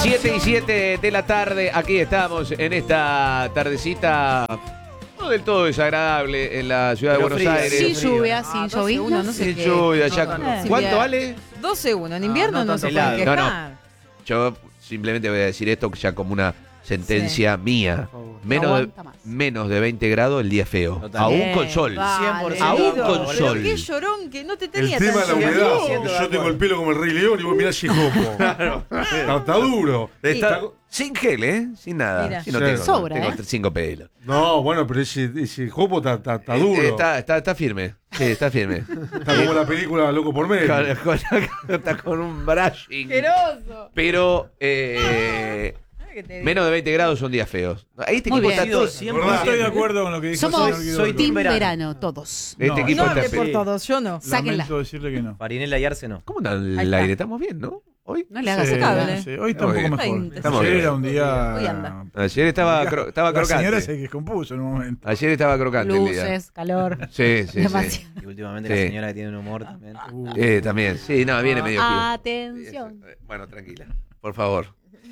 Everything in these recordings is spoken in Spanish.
7:07 de la tarde, aquí estamos en esta tardecita no del todo desagradable en la ciudad de Buenos Aires. Sin lluvia, sin llovizna, no sé Sin qué. lluvia, ya. No, ¿Cuánto vale? 12-1, en invierno no se puede No, quejar. Yo simplemente voy a decir esto ya como una sentencia mía. Menos de 20 grados el día feo. Total. Aún con sol. Vale. Aún con Pero sol. qué llorón que no te El tenía tema de la tan humedad. Yo tengo el pelo como el Rey León y vos mirás Chijopo. Está duro. Está sin gel, ¿eh? Sin nada. Mira. Sí, no Sí. tengo, Sobra, tengo ¿eh? 5 pelos. No, bueno, pero ese Jopo está duro. Está firme. Sí, está firme. Está como la película Loco por Medio. Está con un brushing. asqueroso. Pero menos de 20 grados son días feos. Este Muy equipo bien. está todo. ¿Verdad? Estoy de acuerdo con lo que dijo el Somos señor Guido. soy team verano. verano, todos. Este No, equipo No está hable por feo. todos, yo no. Lamento Sáquenla. decirle que no. Farinela y Arce no. ¿Cómo anda el Ahí está. aire? ¿Estamos bien, no? ¿Hoy? No le hagas Sí, cable. sí, hoy está un Muy poco bien. mejor. Estamos Ayer bien. era un día. Hoy anda. Ayer estaba La crocante. señora se descompuso en un momento. Ayer estaba crocante el día. Luces, calor. Sí, sí, sí. Demasiado. Y últimamente Sí. la señora que tiene un humor también. También. Sí, no, viene medio frío. Atención. Bueno, tranquila, por favor.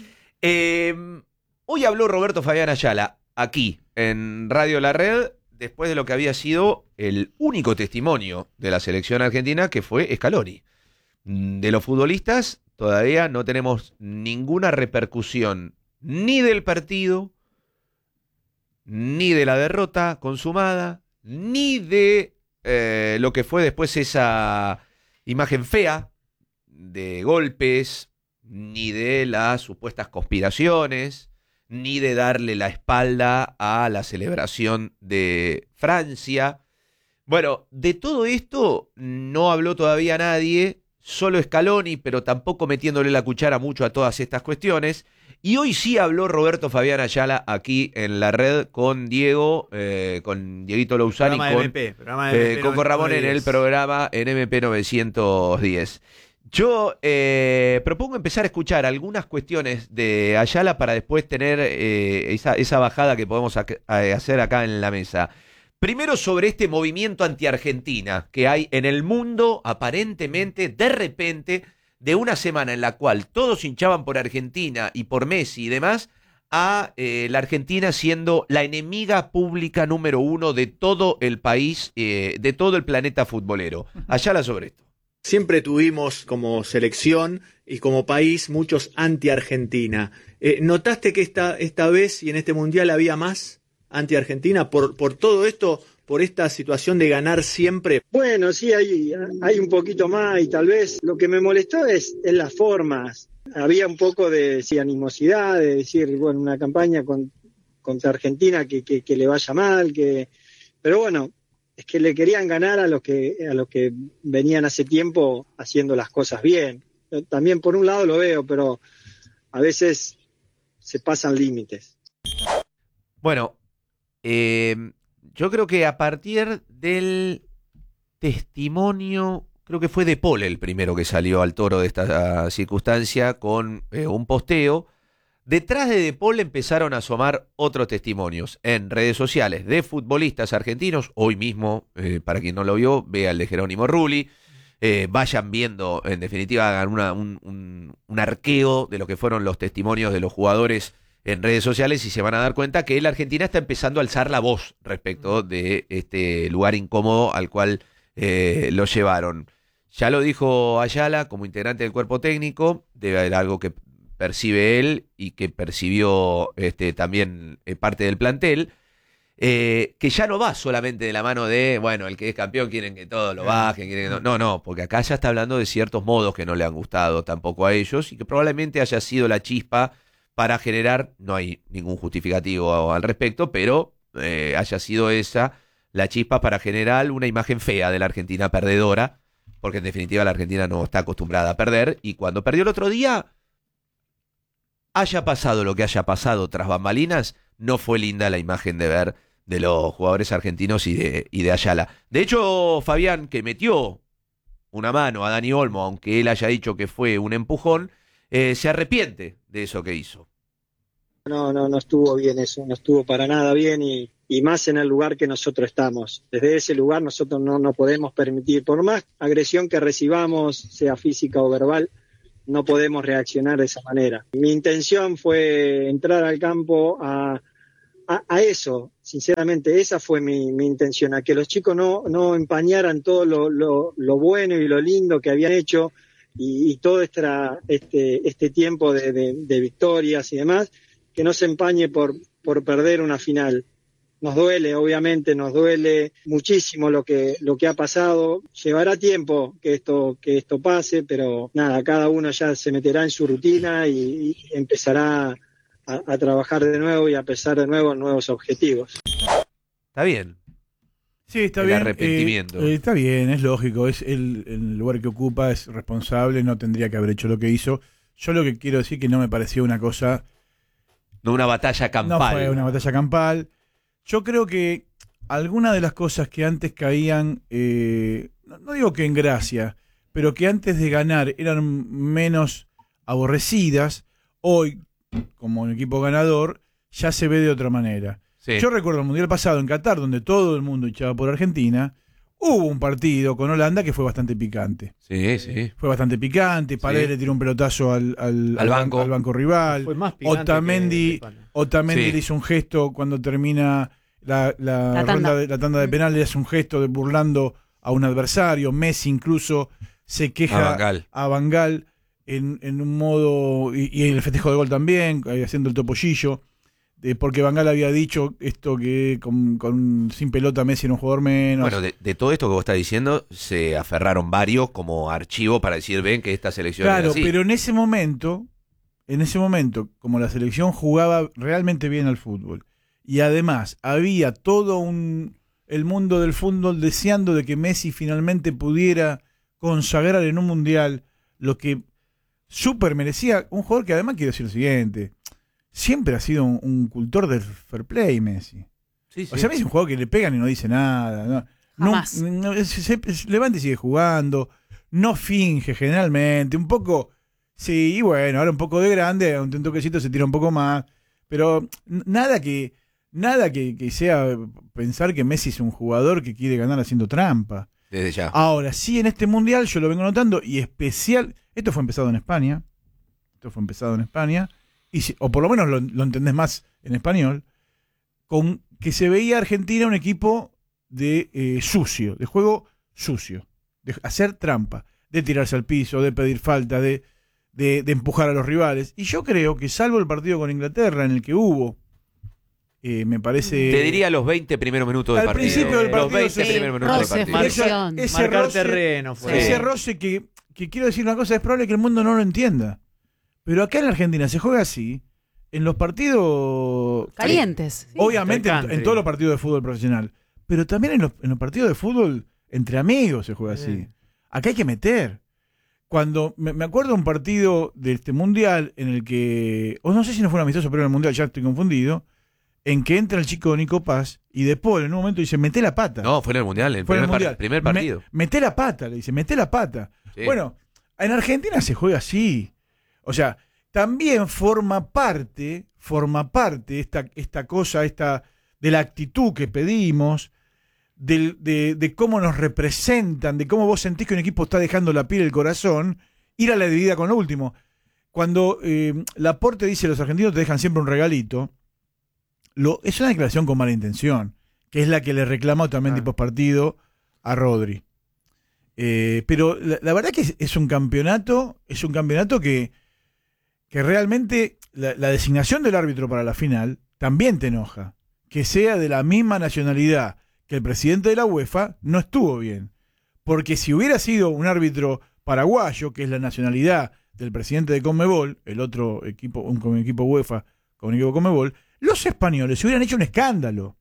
Hoy habló Roberto Fabián Ayala, aquí, en Radio La Red, después de lo que había sido el único testimonio de la selección argentina, que fue Scaloni. De los futbolistas, todavía no tenemos ninguna repercusión, ni del partido, ni de la derrota consumada, ni de lo que fue después esa imagen fea de golpes, ni de las supuestas conspiraciones, ni de darle la espalda a la celebración de Francia. Bueno, de todo esto no habló todavía nadie, solo Scaloni, pero tampoco metiéndole la cuchara mucho a todas estas cuestiones. Y hoy sí habló Roberto Fabián Ayala aquí en La Red con Diego, con Dieguito Lousani, Programa de MP, con Coco Ramón en el programa en MP 910. Yo propongo empezar a escuchar algunas cuestiones de Ayala para después tener esa bajada que podemos hacer acá en la mesa. Primero sobre este movimiento anti-Argentina que hay en el mundo, aparentemente, de repente, de una semana en la cual todos hinchaban por Argentina y por Messi y demás, a la Argentina siendo la enemiga pública número 1 de todo el país, de todo el planeta futbolero. Ayala sobre esto. Siempre tuvimos como selección y como país muchos anti-Argentina. ¿Notaste que esta vez y en este mundial había más anti-Argentina por todo esto, por esta situación de ganar siempre? Bueno, sí, hay un poquito más y tal vez lo que me molestó es las formas. Había un poco de animosidad, de decir, bueno, una campaña contra Argentina que le vaya mal, pero bueno, es que le querían ganar a los que venían hace tiempo haciendo las cosas bien. Yo también por un lado lo veo, pero a veces se pasan límites. Bueno, yo creo que a partir del testimonio, creo que fue De Paul el primero que salió al toro de esta circunstancia con un posteo. Detrás de Paul empezaron a asomar otros testimonios en redes sociales de futbolistas argentinos. Hoy mismo, para quien no lo vio, vea el de Jerónimo Rulli. Vayan viendo, en definitiva, hagan un arqueo de lo que fueron los testimonios de los jugadores en redes sociales y se van a dar cuenta que la Argentina está empezando a alzar la voz respecto de este lugar incómodo al cual lo llevaron. Ya lo dijo Ayala como integrante del cuerpo técnico, debe haber algo que percibe él y que percibió también parte del plantel, que ya no va solamente de la mano de, bueno, el que es campeón quieren que todos lo bajen, quieren que no, porque acá ya está hablando de ciertos modos que no le han gustado tampoco a ellos y que probablemente haya sido la chispa para generar, no hay ningún justificativo al respecto, pero haya sido esa la chispa para generar una imagen fea de la Argentina perdedora, porque en definitiva la Argentina no está acostumbrada a perder, y cuando perdió el otro día, haya pasado lo que haya pasado tras bambalinas, no fue linda la imagen de ver de los jugadores argentinos y de Ayala. De hecho, Fabián, que metió una mano a Dani Olmo, aunque él haya dicho que fue un empujón, se arrepiente de eso que hizo. No estuvo bien eso, no estuvo para nada bien y más en el lugar que nosotros estamos. Desde ese lugar nosotros no podemos permitir, por más agresión que recibamos, sea física o verbal, no podemos reaccionar de esa manera. Mi intención fue entrar al campo a eso, sinceramente, esa fue mi intención, a que los chicos no empañaran todo lo bueno y lo lindo que habían hecho y todo este tiempo de victorias y demás, que no se empañe por perder una final. Nos duele, obviamente, nos duele muchísimo lo que ha pasado. Llevará tiempo que esto pase, pero nada, cada uno ya se meterá en su rutina y empezará a trabajar de nuevo y a pensar de nuevo en nuevos objetivos. Está bien. Sí, está El bien. arrepentimiento. Está bien, es lógico. Es el lugar que ocupa, es responsable, no tendría que haber hecho lo que hizo. Yo lo que quiero decir que no me pareció una cosa... No una batalla campal. No fue una batalla campal. Yo creo que algunas de las cosas que antes caían, no digo que en gracia, pero que antes de ganar eran menos aborrecidas, hoy, como un equipo ganador, ya se ve de otra manera. Sí. Yo recuerdo el Mundial pasado en Qatar, donde todo el mundo echaba por Argentina, hubo un partido con Holanda que fue bastante picante. Sí. Fue bastante picante, Paredes le tiró un pelotazo al banco rival. Fue más picante Otamendi Sí. le hizo un gesto cuando termina la tanda de penal, le hace un gesto burlando a un adversario. Messi incluso se queja a Van Gaal en un modo, y en el festejo de gol también, haciendo el topollillo, porque Van Gaal había dicho esto que sin pelota Messi era un jugador menos. Bueno, de todo esto que vos estás diciendo, se aferraron varios como archivo para decir, ven que esta selección Claro, es así. pero en ese momento, como la selección jugaba realmente bien al fútbol, y además había todo el mundo del fútbol deseando de que Messi finalmente pudiera consagrar en un mundial lo que súper merecía, un jugador que además quiero decir lo siguiente, siempre ha sido un cultor del fair play Messi. Sí. O sea, Messi es un jugador que le pegan y no dice nada. Jamás. Se levanta y sigue jugando, no finge generalmente, un poco, sí, y bueno, ahora un poco de grande, un toquecito se tira un poco más, pero nada que sea pensar que Messi es un jugador que quiere ganar haciendo trampa. Desde ya. Ahora, sí, en este mundial yo lo vengo notando, y especial, esto fue empezado en España, o por lo menos lo entendés más en español, con que se veía a Argentina un equipo de sucio, de juego sucio, de hacer trampa, de tirarse al piso, de pedir falta, de empujar a los rivales. Y yo creo que salvo el partido con Inglaterra, en el que hubo, me parece... Te diría los 20 primeros minutos del Al partido. principio del partido, Los 20 sí. primeros minutos del Roce, partido. Marcar terreno fue. Ese roce que quiero decir una cosa, es probable que el mundo no lo entienda. Pero acá en Argentina se juega así, en los partidos... Calientes. Sí. Obviamente Country. en todos los partidos de fútbol profesional. Pero también en los partidos de fútbol entre amigos se juega así. Acá hay que meter. Cuando me acuerdo de un partido de este mundial en el que, o no sé si no fue un amistoso, pero en el mundial ya estoy confundido, en que entra el chico Nico Paz y De Paul en un momento dice, mete la pata. No, fue en el Mundial, el Fue en primer, el mundial. primer partido. Mete la pata, le dice, mete la pata. Sí. Bueno, en Argentina se juega así. O sea, también forma parte esta cosa, de la actitud que pedimos, de cómo nos representan, de cómo vos sentís que un equipo está dejando la piel y el corazón, ir a la dividida con lo último. Cuando Laporte dice los argentinos te dejan siempre un regalito, es una declaración con mala intención, que es la que le reclama también post partido a Rodri. Pero la verdad que es un campeonato que realmente la designación del árbitro para la final también te enoja. Que sea de la misma nacionalidad que el presidente de la UEFA no estuvo bien. Porque si hubiera sido un árbitro paraguayo, que es la nacionalidad del presidente de Conmebol, el otro equipo, un equipo UEFA con un equipo Conmebol, los españoles se hubieran hecho un escándalo.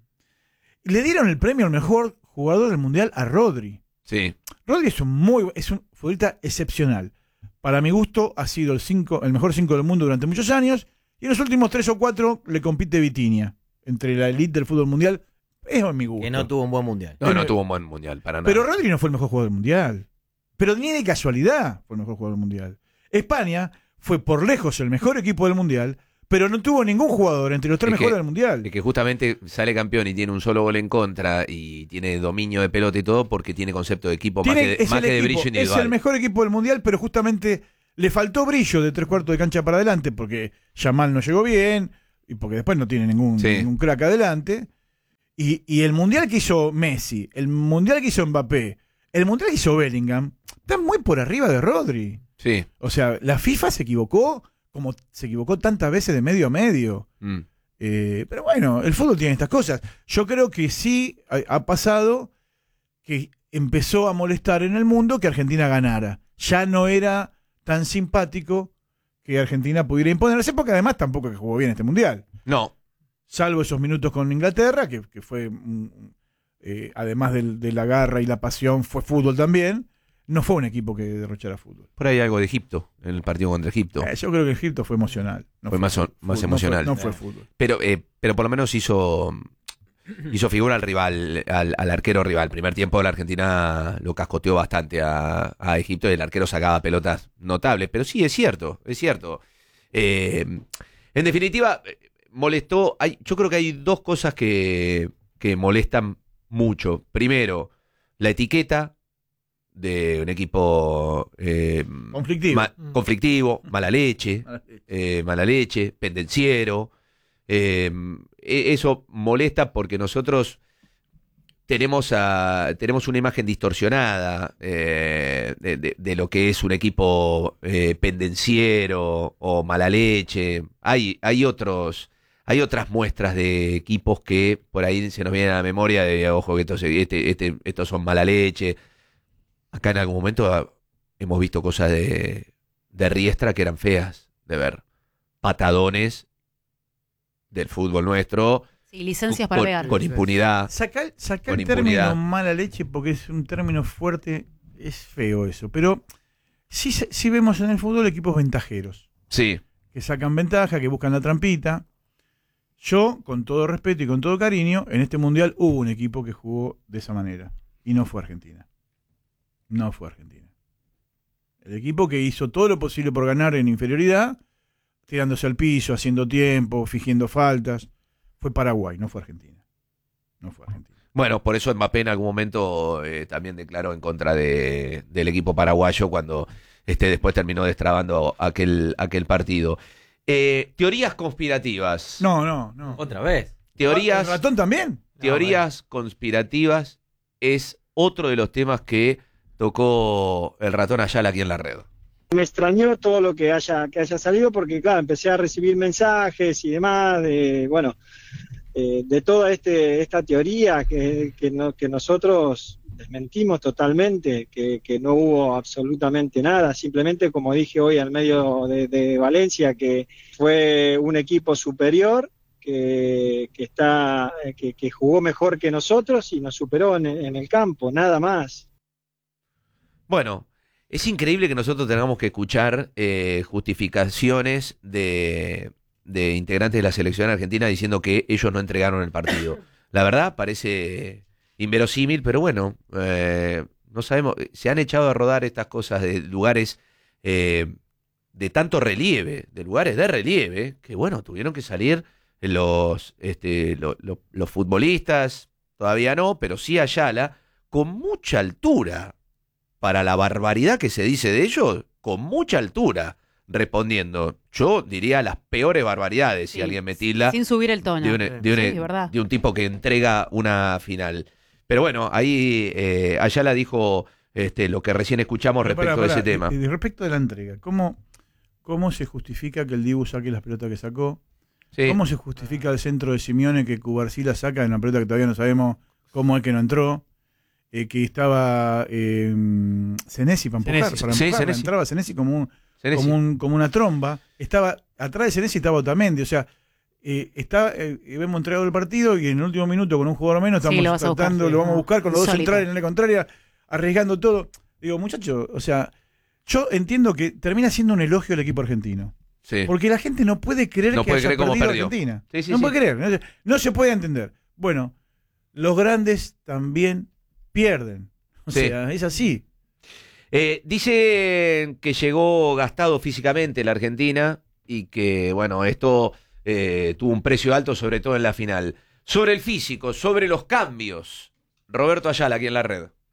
Le dieron el premio al mejor jugador del mundial a Rodri. Sí. Rodri es un futbolista excepcional. Para mi gusto ha sido el mejor 5 del mundo durante muchos años, y en los últimos 3 o 4 le compite Vitinha. Entre la elite del fútbol mundial, es mi gusto. Que no tuvo un buen mundial. No tuvo un buen Mundial, para nada. Pero Rodri no fue el mejor jugador del mundial. Pero ni de casualidad fue el mejor jugador del mundial. España fue por lejos el mejor equipo del mundial, pero no tuvo ningún jugador entre los 3 mejores del mundial. De que justamente sale campeón y tiene un solo gol en contra y tiene dominio de pelota y todo porque tiene concepto de equipo más que de brillo individual. Es el mejor equipo del mundial, pero justamente Le faltó brillo de 3/4 de cancha para adelante porque Yamal no llegó bien y porque después no tiene ningún crack adelante. Y el mundial que hizo Messi, el mundial que hizo Mbappé, el mundial que hizo Bellingham, están muy por arriba de Rodri. Sí. O sea, la FIFA se equivocó como se equivocó tantas veces de medio a medio. Pero bueno, el fútbol tiene estas cosas. Yo creo que sí ha pasado que empezó a molestar en el mundo que Argentina ganara. Ya no era tan simpático que Argentina pudiera imponerse, porque además tampoco que jugó bien este mundial. No. Salvo esos minutos con Inglaterra, que fue, además de la garra y la pasión, fue fútbol también. No fue un equipo que derrochara fútbol. Por ahí algo de Egipto, en el partido contra Egipto. Yo creo que Egipto fue emocional. Fue más emocional. No fue fútbol. Pero por lo menos hizo figura al rival, al arquero rival. Primer tiempo la Argentina lo cascoteó bastante a Egipto y el arquero sacaba pelotas notables. Pero sí, es cierto. En definitiva, molestó. Yo creo que hay dos cosas que molestan mucho. Primero, la etiqueta de un equipo conflictivo, mala leche, pendenciero. Eso molesta porque nosotros tenemos una imagen distorsionada de lo que es un equipo pendenciero o mala leche. Hay otras muestras de equipos que por ahí se nos vienen a la memoria de, ojo, que estos son mala leche. Acá en algún momento hemos visto cosas de Riestra que eran feas de ver. Patadones del fútbol nuestro. Sí, licencias para pegar. Con impunidad. Saca con el término impunidad. mala leche porque es un término fuerte, es feo eso. Pero sí vemos en el fútbol equipos ventajeros. Sí. Que sacan ventaja, que buscan la trampita. Yo, con todo respeto y con todo cariño, en este mundial hubo un equipo que jugó de esa manera. Y no fue Argentina. No fue Argentina. El equipo que hizo todo lo posible por ganar en inferioridad, tirándose al piso, haciendo tiempo, fingiendo faltas, fue Paraguay, no fue Argentina. No fue Argentina. Bueno, por eso Mbappé en algún momento también declaró en contra del equipo paraguayo cuando después terminó destrabando aquel partido. Teorías conspirativas. No. Otra vez. Teorías. ¿El ratón también? Teorías conspirativas es otro de los temas que tocó el ratón Ayala aquí en la red. Me extrañó todo lo que haya salido porque, claro, empecé a recibir mensajes y demás de toda esta teoría que nosotros desmentimos totalmente, que no hubo absolutamente nada, simplemente, como dije hoy al medio de Valencia, que fue un equipo superior, que jugó mejor que nosotros y nos superó en el campo, nada más. Bueno, es increíble que nosotros tengamos que escuchar justificaciones de integrantes de la selección argentina diciendo que ellos no entregaron el partido. La verdad parece inverosímil, pero bueno, no sabemos. Se han echado a rodar estas cosas de lugares de tanto relieve, de lugares de relieve, que bueno, tuvieron que salir los futbolistas, todavía no, pero sí Ayala, con mucha altura. Para la barbaridad que se dice de ellos, con mucha altura, respondiendo. Yo diría las peores barbaridades, si alguien me tilda. Sin subir el tono. De un tipo que entrega una final. Pero bueno, ahí Ayala dijo lo que recién escuchamos respecto de ese tema. Y respecto de la entrega, ¿cómo se justifica que el Dibu saque las pelotas que sacó? Sí. ¿Cómo se justifica el centro de Simeone que Cubarsí saca en una pelota que todavía no sabemos cómo es que no entró? Que estaba Senesi para empujar, Senesi. entraba Senesi como una tromba, estaba atrás de Senesi estaba Otamendi, o sea, hemos entregado el partido y en el último minuto con un jugador menos estamos tratando, lo vamos a buscar con los dos centrales en la contraria, arriesgando todo. Digo, muchachos, o sea, yo entiendo que termina siendo un elogio al equipo argentino. Sí. Porque la gente no puede creer que haya perdido Argentina. Sí, no puede creer, no se puede entender. Bueno, los grandes también pierden. O sea, es así. Dicen que llegó gastado físicamente la Argentina y que, bueno, esto tuvo un precio alto, sobre todo en la final. Sobre el físico, sobre los cambios. Roberto Ayala, aquí en la red.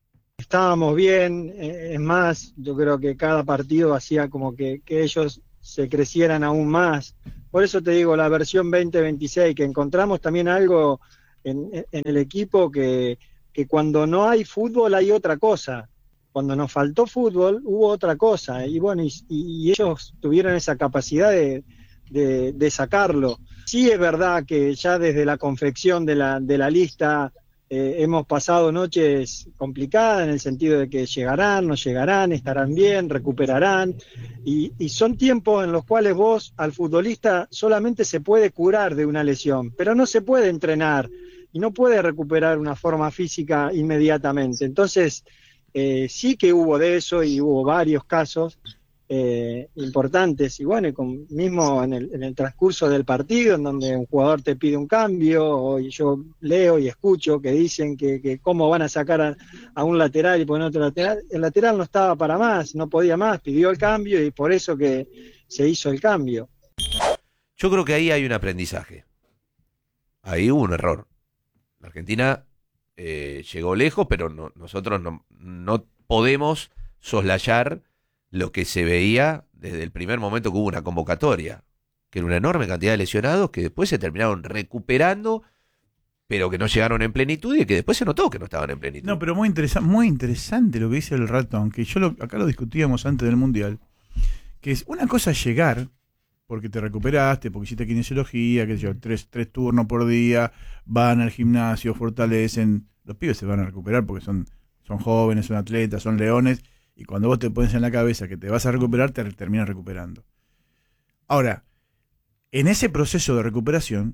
estábamos bien, es más, yo creo que cada partido hacía como que ellos se crecieran aún más. Por eso te digo, la versión 2026, que encontramos también algo en el equipo que cuando no hay fútbol hay otra cosa. Cuando nos faltó fútbol hubo otra cosa. Y bueno, y ellos tuvieron esa capacidad de sacarlo. Sí es verdad que ya desde la confección de la lista hemos pasado noches complicadas en el sentido de que llegarán, no llegarán, estarán bien, recuperarán, y son tiempos en los cuales vos al futbolista solamente se puede curar de una lesión, pero no se puede entrenar y no puede recuperar una forma física inmediatamente. Entonces sí que hubo de eso y hubo varios casos importantes, y bueno, mismo en el transcurso del partido, en donde un jugador te pide un cambio, o yo leo y escucho que dicen que cómo van a sacar a un lateral y poner otro lateral. El lateral no estaba para más, no podía más, pidió el cambio y por eso que se hizo el cambio. Yo creo que ahí hay un aprendizaje. Ahí hubo un error. La Argentina llegó lejos, pero nosotros no podemos soslayar lo que se veía desde el primer momento que hubo una convocatoria, que era una enorme cantidad de lesionados que después se terminaron recuperando, pero que no llegaron en plenitud y que después se notó que no estaban en plenitud. No, pero muy interesante lo que dice el ratón, que acá lo discutíamos antes del Mundial, que es una cosa llegar, porque te recuperaste, porque hiciste kinesiología, que tres turnos por día, van al gimnasio, fortalecen, los pibes se van a recuperar porque son jóvenes, son atletas, son leones, y cuando vos te pones en la cabeza que te vas a recuperar, te terminas recuperando. Ahora, en ese proceso de recuperación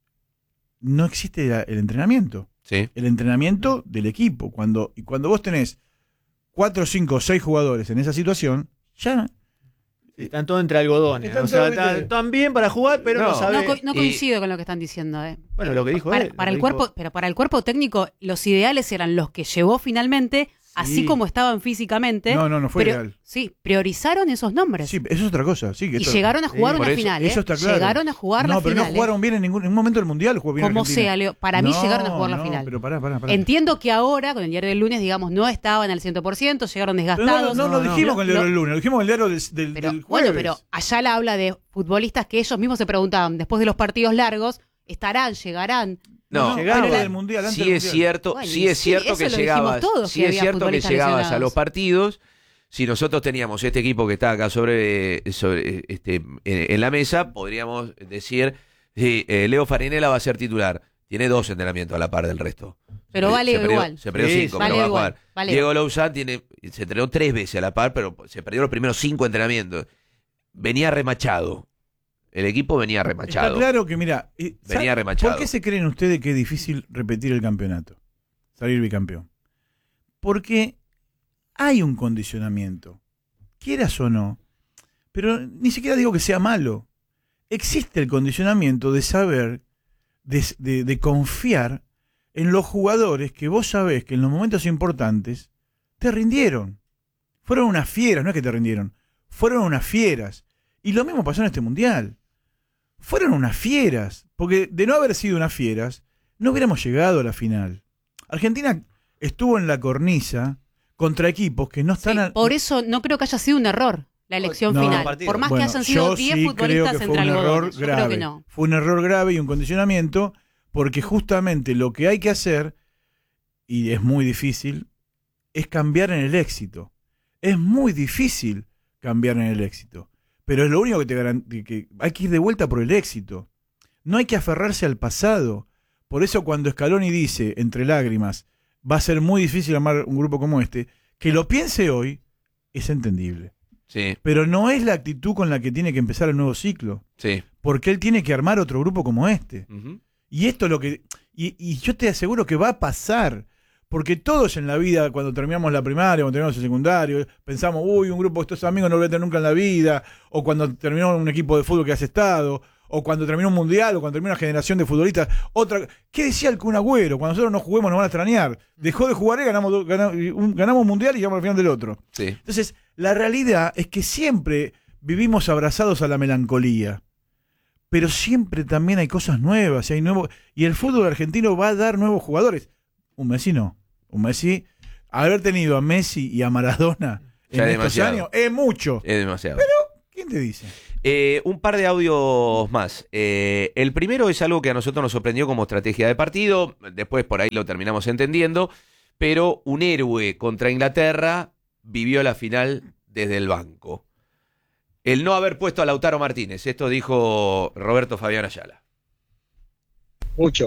no existe el entrenamiento. Sí. El entrenamiento del equipo. Cuando vos tenés 4, 5, 6 jugadores en esa situación, ya... Están todos entre algodones. Están bien para jugar, pero no saben. No coincido con lo que están diciendo. Bueno, lo que dijo él. Para el cuerpo técnico, los ideales eran los que llevó finalmente, así como estaban físicamente. No fue ideal. Sí, priorizaron esos nombres. Sí, eso es otra cosa. Sí, y llegaron a jugar una final. Eso está claro. Llegaron a jugar la final. No, pero no jugaron bien en ningún momento del Mundial. Como sea, Leo. Para mí llegaron a jugar la final. Pero pará. Entiendo que ahora, con el diario del lunes, digamos, no estaban al 100%, llegaron desgastados. No, dijimos con el diario del lunes, lo dijimos con el diario del jueves. Bueno, pero Ayala habla de futbolistas que ellos mismos se preguntaban, después de los partidos largos, ¿estarán, llegarán? No, llegaron del Mundial, sí es cierto, bueno, sí es cierto que llegabas, sí es cierto que llegabas a los partidos. Si nosotros teníamos este equipo que está acá en la mesa, podríamos decir, Leo Farinella va a ser titular. Tiene 2 entrenamientos a la par del resto. Pero vale igual. Se perdió 5, vale pero va a igual, jugar. vale Diego Lauzán se entrenó 3 veces a la par, pero se perdió los primeros 5 entrenamientos. Venía remachado. El equipo venía remachado. Está claro que, mira, venía remachado. ¿Por qué se creen ustedes que es difícil repetir el campeonato? Salir bicampeón. Porque hay un condicionamiento, quieras o no, pero ni siquiera digo que sea malo. Existe el condicionamiento de saber, de confiar en los jugadores que vos sabés que en los momentos importantes te rindieron. Fueron unas fieras, no es que te rindieron, fueron unas fieras. Y lo mismo pasó en este Mundial. Fueron unas fieras, porque de no haber sido unas fieras, no hubiéramos llegado a la final. Argentina estuvo en la cornisa contra equipos que no están... Por eso no creo que haya sido un error la elección final. Por más que hayan sido 10 futbolistas entre algodones. Yo creo que no. Fue un error grave y un condicionamiento, porque justamente lo que hay que hacer, y es muy difícil, es cambiar en el éxito. Es muy difícil cambiar en el éxito. Pero es lo único que te garantiza, que hay que ir de vuelta por el éxito. No hay que aferrarse al pasado. Por eso cuando Scaloni dice, entre lágrimas, va a ser muy difícil armar un grupo como este, que lo piense hoy, es entendible. Sí. Pero no es la actitud con la que tiene que empezar el nuevo ciclo. Sí. Porque él tiene que armar otro grupo como este. Uh-huh. Y esto es lo que... Y yo te aseguro que va a pasar. Porque todos en la vida, cuando terminamos la primaria, cuando terminamos el secundario, pensamos, un grupo de estos amigos no lo voy a tener nunca en la vida, o cuando terminó un equipo de fútbol que has estado, o cuando terminó un mundial, o cuando terminó una generación de futbolistas. ¿Qué decía el Kun Agüero? Cuando nosotros no juguemos nos van a extrañar. Dejó de jugar y ganamos un mundial y llegamos al final del otro. Sí. Entonces, la realidad es que siempre vivimos abrazados a la melancolía. Pero siempre también hay cosas nuevas, y el fútbol argentino va a dar nuevos jugadores. Un Messi no. Un Messi haber tenido a Messi y a Maradona en estos años es mucho. Es demasiado. Pero, ¿quién te dice? Un par de audios más. El primero es algo que a nosotros nos sorprendió como estrategia de partido. Después por ahí lo terminamos entendiendo. Pero un héroe contra Inglaterra vivió la final desde el banco. El no haber puesto a Lautaro Martínez. Esto dijo Roberto Fabián Ayala. Mucho.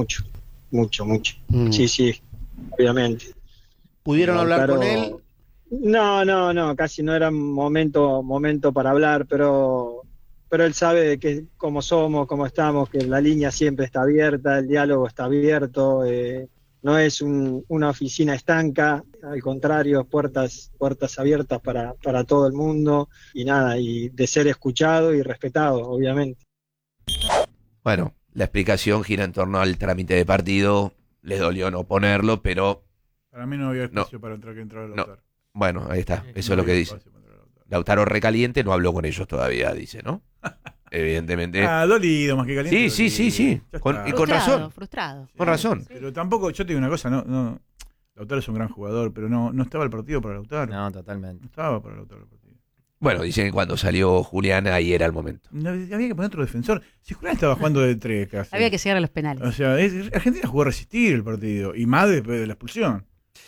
Sí, obviamente. ¿Pudieron hablar con él? No, casi no era momento para hablar, pero él sabe de que cómo somos, cómo estamos, que la línea siempre está abierta, el diálogo está abierto, no es una oficina estanca, al contrario, puertas abiertas para todo el mundo y nada, y de ser escuchado y respetado, obviamente. Bueno, la explicación gira en torno al trámite de partido. Les dolió no ponerlo, pero... Para mí no había espacio para entrar Lautaro. No. Bueno, ahí está, eso es lo que dice. Lautaro recaliente no habló con ellos todavía, dice, ¿no? Evidentemente. Dolido más que caliente. Sí. Y con razón. Frustrado. Con razón. Pero tampoco, yo te digo una cosa, no, Lautaro es un gran jugador, pero no estaba el partido para Lautaro. No, totalmente. No estaba para Lautaro el partido. Bueno, dicen que cuando salió Julián, ahí era el momento. No, había que poner otro defensor. Si Julián estaba jugando de 3 casi. Había que llegar a los penales. O sea, Argentina jugó a resistir el partido, y más después de la expulsión.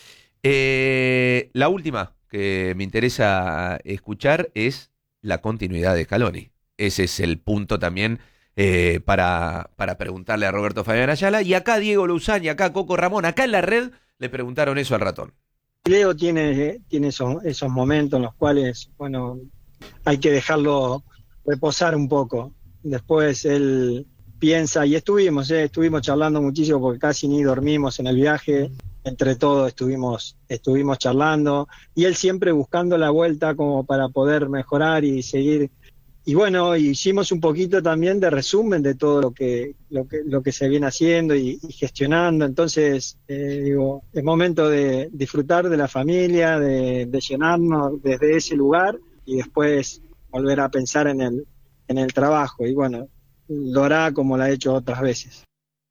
La última que me interesa escuchar es la continuidad de Scaloni. Ese es el punto también para preguntarle a Roberto Fabián Ayala. Y acá Diego Luzán y acá Coco Ramón, acá en la red, le preguntaron eso al ratón. Leo tiene esos momentos en los cuales, bueno, hay que dejarlo reposar un poco. Después él piensa, y estuvimos charlando muchísimo porque casi ni dormimos en el viaje. Entre todos estuvimos charlando y él siempre buscando la vuelta como para poder mejorar y seguir. Y bueno, hicimos un poquito también de resumen de todo lo que se viene haciendo y gestionando. Entonces, es momento de disfrutar de la familia, de llenarnos desde ese lugar y después volver a pensar en el trabajo. Y bueno, lo hará como lo ha hecho otras veces.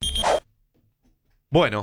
Bueno.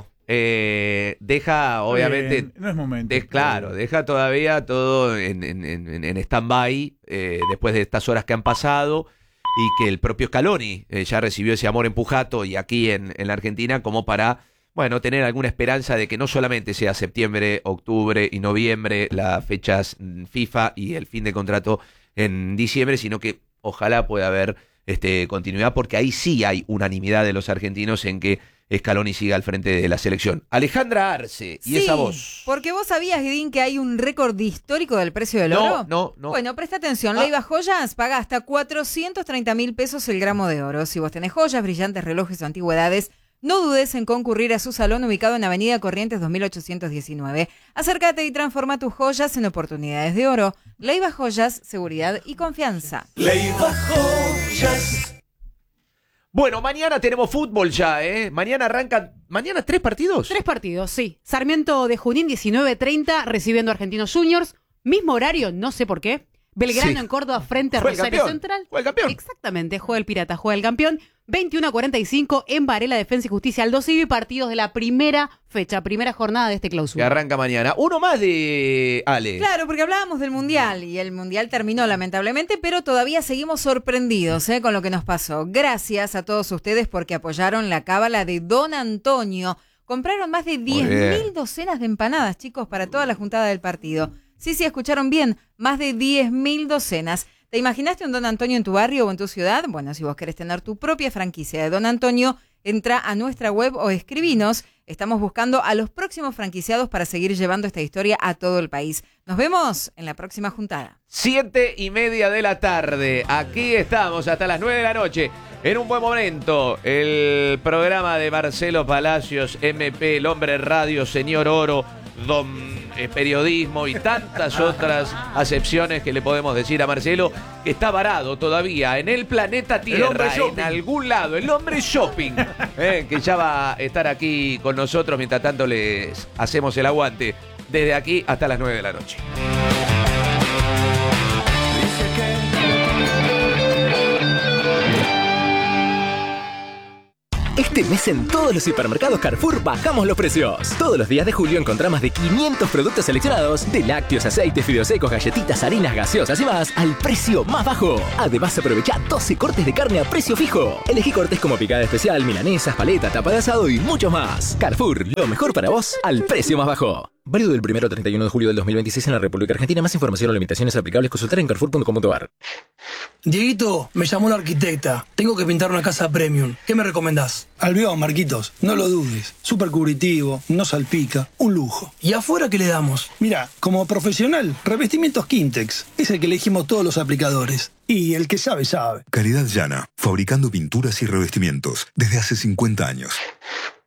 Deja, obviamente. No es momento. Claro, deja todavía todo en stand-by después de estas horas que han pasado y que el propio Scaloni ya recibió ese amor empujato y aquí en la Argentina como para, bueno, tener alguna esperanza de que no solamente sea septiembre, octubre y noviembre las fechas FIFA y el fin de contrato en diciembre, sino que ojalá pueda haber continuidad porque ahí sí hay unanimidad de los argentinos en que Scaloni siga al frente de la selección. Alejandra Arce, y esa voz. Porque vos sabías, Guidín, que hay un récord histórico del precio del oro. No. Bueno, presta atención. Leiva Joyas paga hasta 430.000 pesos el gramo de oro. Si vos tenés joyas, brillantes, relojes o antigüedades, no dudes en concurrir a su salón ubicado en Avenida Corrientes 2819. Acércate y transforma tus joyas en oportunidades de oro. Leiva Joyas, seguridad y confianza. Leiva Joyas. Bueno, mañana tenemos fútbol ya, ¿eh? Mañana arrancan... ¿Mañana 3 partidos? 3 partidos, sí. Sarmiento de Junín, 19:30, recibiendo a Argentinos Juniors. Mismo horario, no sé por qué. Belgrano en Córdoba frente a Rosario Central. Juega el campeón. Exactamente, juega el Pirata, juega el campeón. 21:45 en Varela, Defensa y Justicia, Aldo Civi, partidos de la primera fecha, primera jornada de este clausura. Que arranca mañana. Uno más de Ale. Claro, porque hablábamos del Mundial y el Mundial terminó lamentablemente, pero todavía seguimos sorprendidos con lo que nos pasó. Gracias a todos ustedes porque apoyaron la cábala de Don Antonio. Compraron más de 10.000 docenas de empanadas, chicos, para toda la juntada del partido. Sí, escucharon bien, más de 10.000 docenas. ¿Te imaginaste un Don Antonio en tu barrio o en tu ciudad? Bueno, si vos querés tener tu propia franquicia de Don Antonio, entra a nuestra web o escribinos. Estamos buscando a los próximos franquiciados para seguir llevando esta historia a todo el país. Nos vemos en la próxima juntada. 7:30 de la tarde. Aquí estamos hasta las 9 de la noche. En un buen momento, el programa de Marcelo Palacios, MP, el hombre radio, señor Oro, don periodismo y tantas otras acepciones que le podemos decir a Marcelo, que está varado todavía en el planeta Tierra, en algún lado, el hombre shopping, que ya va a estar aquí con nosotros, mientras tanto les hacemos el aguante desde aquí hasta las 9 de la noche. Este mes en todos los hipermercados Carrefour bajamos los precios. Todos los días de julio encontrá más de 500 productos seleccionados, de lácteos, aceites, fideos secos, galletitas, harinas, gaseosas y más, al precio más bajo. Además, aprovecha 12 cortes de carne a precio fijo. Elegí cortes como picada especial, milanesas, paleta, tapa de asado y mucho más. Carrefour, lo mejor para vos, al precio más bajo. Válido del 1 al 31 de julio del 2026 en la República Argentina. Más información o limitaciones aplicables consultar en carrefour.com.ar. Dieguito, me llamó la arquitecta. Tengo que pintar una casa premium. ¿Qué me recomendás? Albión, Marquitos. No lo dudes. Súper cubritivo, no salpica. Un lujo. ¿Y afuera qué le damos? Mira, como profesional, revestimientos Quintex. Es el que elegimos todos los aplicadores. Y el que sabe, sabe. Calidad Llana. Fabricando pinturas y revestimientos desde hace 50 años.